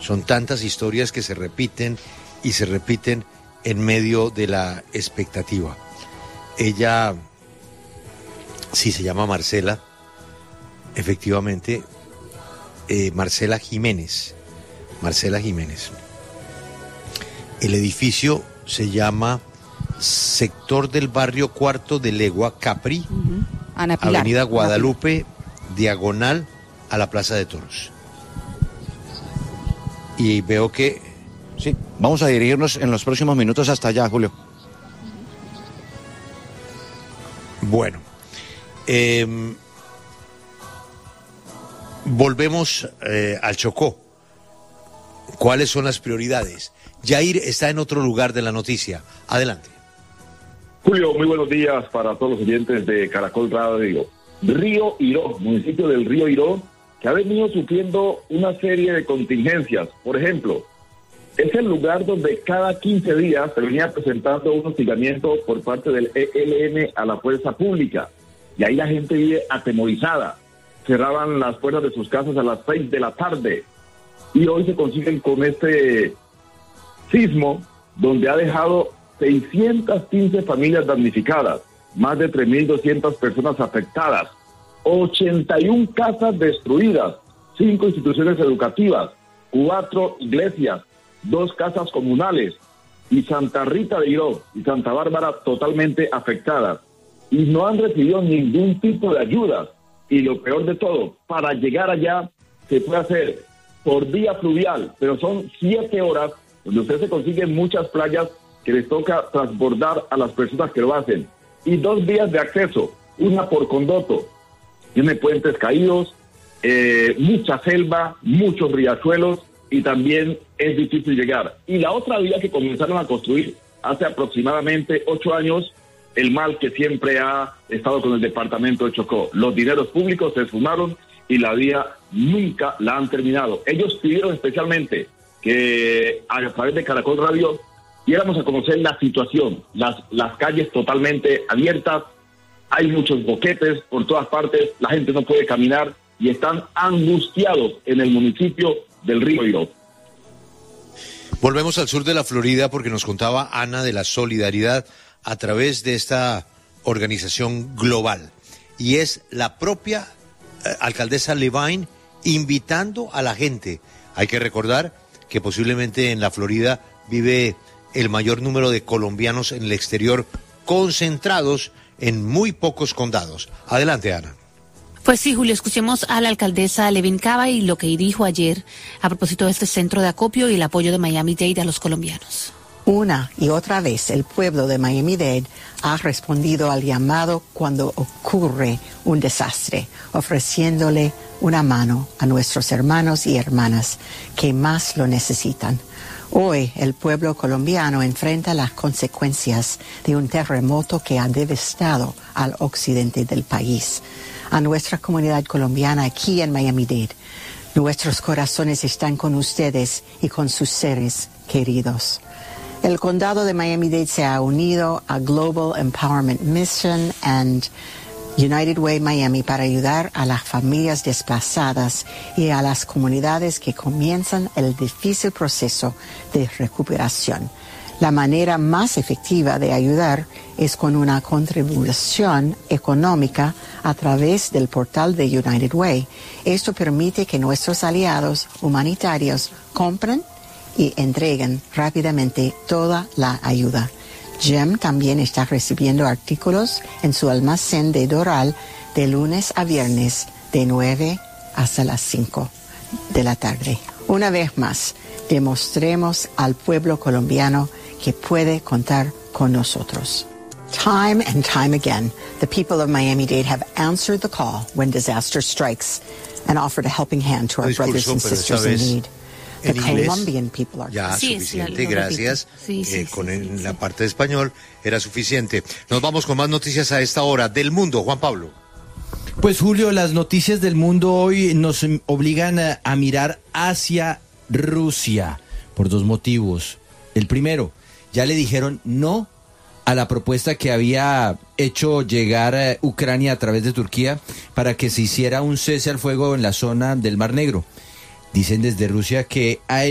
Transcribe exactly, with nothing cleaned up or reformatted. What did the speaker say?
Son tantas historias que se repiten y se repiten en medio de la expectativa. Ella, sí, se llama Marcela, efectivamente, eh, Marcela Jiménez, Marcela Jiménez. El edificio se llama Sector del Barrio Cuarto de Legua, Capri, uh-huh. Ana Pilar, Avenida Guadalupe, diagonal a la Plaza de Toros. Y veo que... Sí, vamos a dirigirnos en los próximos minutos hasta allá, Julio. Bueno, eh, volvemos eh, al Chocó. ¿Cuáles son las prioridades? Yair está en otro lugar de la noticia. Adelante. Julio, muy buenos días para todos los oyentes de Caracol Radio. Río Iró, municipio del Río Iró, que ha venido sufriendo una serie de contingencias. Por ejemplo, es el lugar donde cada quince días se venía presentando un hostigamiento por parte del E L N a la fuerza pública. Y ahí la gente vive atemorizada. Cerraban las puertas de sus casas a las seis de la tarde. Y hoy se consiguen con este sismo, donde ha dejado seiscientas quince familias damnificadas, más de tres mil doscientas personas afectadas, ochenta y una casas destruidas, cinco instituciones educativas, cuatro iglesias, dos casas comunales, y Santa Rita de Iró y Santa Bárbara totalmente afectadas. Y no han recibido ningún tipo de ayuda. Y lo peor de todo, para llegar allá se puede hacer por vía fluvial, pero son siete horas donde usted se consigue muchas playas que les toca transbordar a las personas que lo hacen. Y dos vías de acceso, una por Condoto. Tiene puentes caídos, eh, mucha selva, muchos riachuelos, y también es difícil llegar. Y la otra vía que comenzaron a construir hace aproximadamente ocho años, el mal que siempre ha estado con el departamento de Chocó. Los dineros públicos se esfumaron y la vía nunca la han terminado. Ellos pidieron especialmente que a través de Caracol Radio diéramos a conocer la situación, las, las calles totalmente abiertas, hay muchos boquetes por todas partes, la gente no puede caminar y están angustiados en el municipio del Río Iró. Volvemos al sur de la Florida porque nos contaba Ana de la solidaridad a través de esta organización global. Y es la propia eh, alcaldesa Levine invitando a la gente. Hay que recordar que posiblemente en la Florida vive el mayor número de colombianos en el exterior, concentrados en muy pocos condados. Adelante, Ana. Pues sí, Julio, escuchemos a la alcaldesa Levin Cava y lo que dijo ayer a propósito de este centro de acopio y el apoyo de Miami-Dade a los colombianos. Una y otra vez el pueblo de Miami-Dade ha respondido al llamado cuando ocurre un desastre, ofreciéndole una mano a nuestros hermanos y hermanas que más lo necesitan. Hoy el pueblo colombiano enfrenta las consecuencias de un terremoto que ha devastado al occidente del país. A nuestra comunidad colombiana aquí en Miami-Dade, nuestros corazones están con ustedes y con sus seres queridos. El condado de Miami-Dade se ha unido a Global Empowerment Mission and United Way Miami para ayudar a las familias desplazadas y a las comunidades que comienzan el difícil proceso de recuperación. La manera más efectiva de ayudar es con una contribución económica a través del portal de United Way. Esto permite que nuestros aliados humanitarios compren y entreguen rápidamente toda la ayuda. Jem también está recibiendo artículos en su almacén de Doral de lunes a viernes de nueve hasta las cinco de la tarde. Una vez más, demostremos al pueblo colombiano que puede contar con nosotros. Time and time again, the people of Miami-Dade have answered the call when disaster strikes and offered a helping hand to our brothers and sisters in need. En inglés, people are... ya sí, suficiente, sí, gracias. Sí, sí, eh, sí, con sí, el, sí, la sí. parte de español era suficiente. Nos vamos con más noticias a esta hora del mundo, Juan Pablo. Pues Julio, las noticias del mundo hoy nos obligan a, a mirar hacia Rusia por dos motivos. El primero, ya le dijeron no a la propuesta que había hecho llegar a Ucrania a través de Turquía para que se hiciera un cese al fuego en la zona del Mar Negro. Dicen desde Rusia que hay